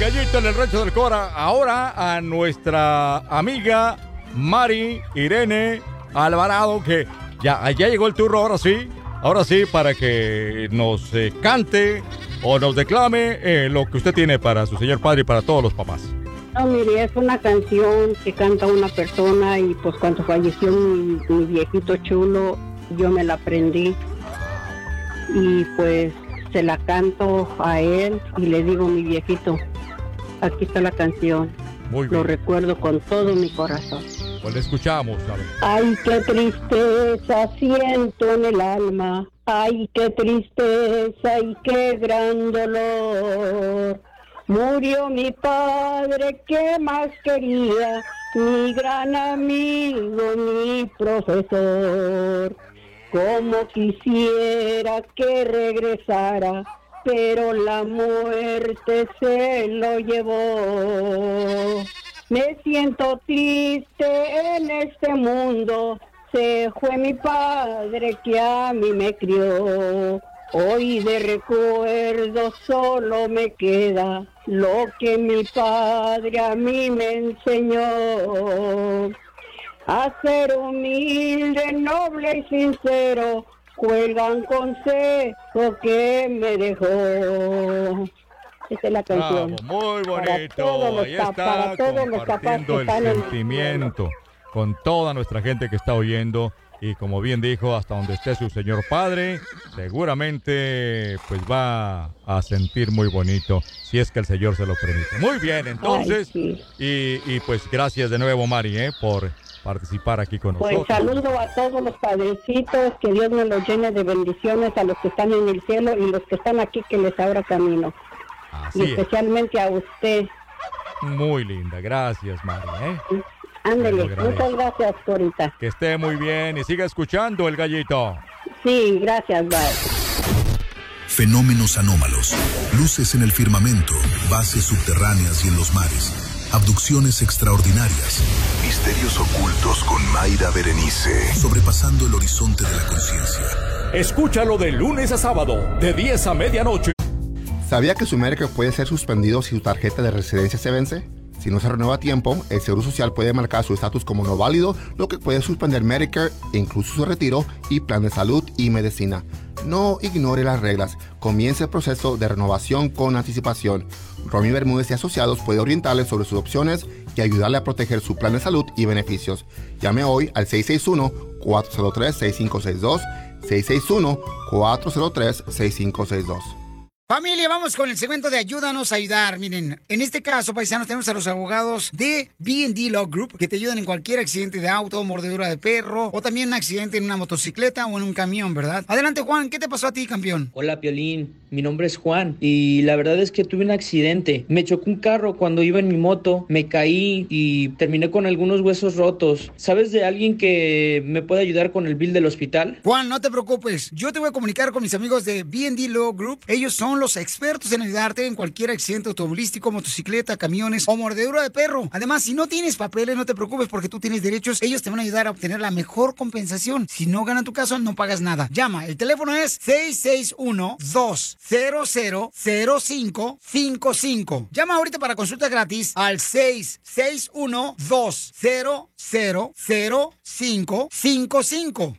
Gallito en el Rancho del Cora. Ahora a nuestra amiga Mari Irene Alvarado, que ya llegó el turno, ahora sí, para que nos cante o nos declame lo que usted tiene para su señor padre y para todos los papás. No, mire, es una canción que canta una persona y pues cuando falleció mi viejito chulo, yo me la aprendí y pues se la canto a él y le digo, mi viejito, aquí está la canción. Muy bien. Lo recuerdo con todo mi corazón. Pues le escuchamos, ¿sabes? Ay, qué tristeza siento en el alma. Ay, qué tristeza y qué gran dolor. Murió mi padre, ¿qué más quería? Mi gran amigo, mi profesor. Como quisiera que regresara, pero la muerte se lo llevó. Me siento triste en este mundo, se fue mi padre que a mí me crió. Hoy de recuerdo solo me queda lo que mi padre a mí me enseñó. A ser humilde, noble y sincero, fue el gran consejo que me dejó. Esta es la canción. Bravo, muy bonito. Ahí está, para todos los papás que están el sentimiento con toda nuestra gente que está oyendo. Y como bien dijo, hasta donde esté su señor padre, seguramente pues va a sentir muy bonito, si es que el Señor se lo permite. Muy bien, entonces, ay, sí. y pues gracias de nuevo, Mari, por participar aquí con nosotros. Pues saludo a todos los padrecitos, que Dios me los llene de bendiciones, a los que están en el cielo y los que están aquí, que les abra camino. Así y especialmente a usted. Muy linda, gracias, Mari, Ándele, muchas gracias, Corita. Que esté muy bien y siga escuchando El Gallito. Sí, gracias, bye. Fenómenos anómalos, luces en el firmamento, bases subterráneas y en los mares, abducciones extraordinarias, misterios ocultos con Mayra Berenice, sobrepasando el horizonte de la conciencia. Escúchalo de lunes a sábado, de 10 a medianoche. ¿Sabía que su Medicare puede ser suspendido si su tarjeta de residencia se vence? Si no se renueva a tiempo, el Seguro Social puede marcar su estatus como no válido, lo que puede suspender Medicare, incluso su retiro y plan de salud y medicina. No ignore las reglas. Comience el proceso de renovación con anticipación. Romy Bermúdez y Asociados puede orientarle sobre sus opciones y ayudarle a proteger su plan de salud y beneficios. Llame hoy al 661-403-6562, 661-403-6562. Familia, vamos con el segmento de Ayúdanos a Ayudar. Miren, en este caso, paisanos, tenemos a los abogados de B&D Law Group que te ayudan en cualquier accidente de auto, mordedura de perro o también un accidente en una motocicleta o en un camión, ¿verdad? Adelante, Juan, ¿qué te pasó a ti, campeón? Hola, Piolín. Mi nombre es Juan y la verdad es que tuve un accidente. Me chocó un carro cuando iba en mi moto, me caí y terminé con algunos huesos rotos. ¿Sabes de alguien que me pueda ayudar con el bill del hospital? Juan, no te preocupes. Yo te voy a comunicar con mis amigos de B&D Law Group. Ellos son los expertos en ayudarte en cualquier accidente automovilístico, motocicleta, camiones o mordedura de perro. Además, si no tienes papeles, no te preocupes porque tú tienes derechos. Ellos te van a ayudar a obtener la mejor compensación. Si no ganan tu caso, no pagas nada. Llama. El teléfono es 661-200-0555. Llama ahorita para consulta gratis al 661-200-0555.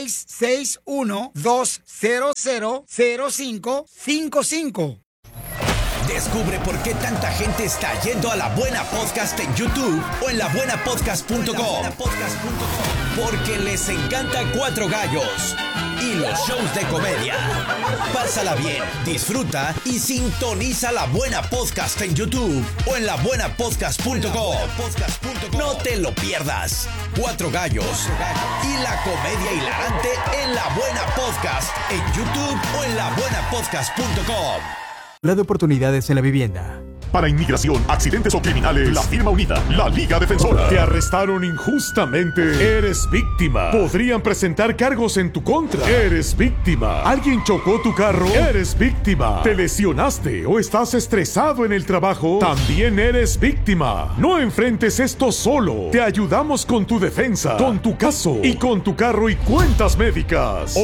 661-200-0555. Descubre por qué tanta gente está yendo a La Buena Podcast en YouTube o en labuenapodcast.com. Porque les encanta Cuatro Gallos y los shows de comedia. Pásala bien, disfruta y sintoniza La Buena Podcast en YouTube o en labuenapodcast.com. No te lo pierdas. Cuatro Gallos y la comedia hilarante en La Buena Podcast en YouTube o en labuenapodcast.com. La de oportunidades en la vivienda. Para inmigración, accidentes o criminales, la firma unida, la Liga Defensora. Te arrestaron injustamente. Eres víctima. Podrían presentar cargos en tu contra. Eres víctima. Alguien chocó tu carro. Eres víctima. Te lesionaste o estás estresado en el trabajo. También eres víctima. No enfrentes esto solo. Te ayudamos con tu defensa, con tu caso y con tu carro y cuentas médicas.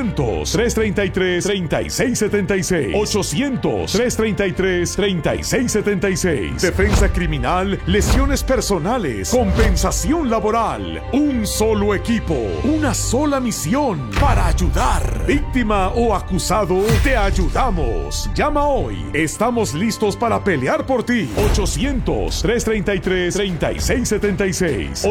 800-333-3676. 800-333-3676. 3676. Defensa criminal, lesiones personales, compensación laboral. Un solo equipo, una sola misión para ayudar. Víctima o acusado, te ayudamos. Llama hoy. Estamos listos para pelear por ti. 800-333-3676.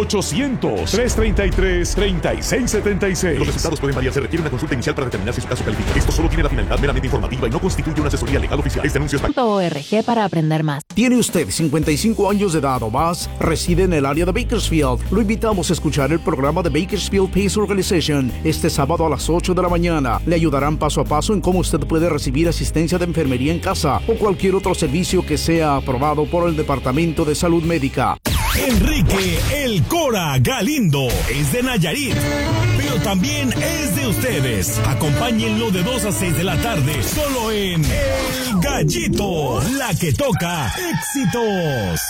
800-333-3676. Los resultados pueden variar. Se requiere una consulta inicial para determinar si su caso califica. Esto solo tiene la finalidad meramente informativa y no constituye una asesoría legal oficial. Este anuncio es .org para aprender más. ¿Tiene usted 55 años de edad o más? ¿Reside en el área de Bakersfield? Lo invitamos a escuchar el programa de Bakersfield Peace Organization este sábado a las 8 de la mañana. Le ayudarán paso a paso en cómo usted puede recibir asistencia de enfermería en casa o cualquier otro servicio que sea aprobado por el Departamento de Salud Médica. Enrique El Cora Galindo es de Nayarit, pero también es de ustedes. Acompáñenlo de 2 a 6 de la tarde, solo en El Gallito, la que toca éxitos.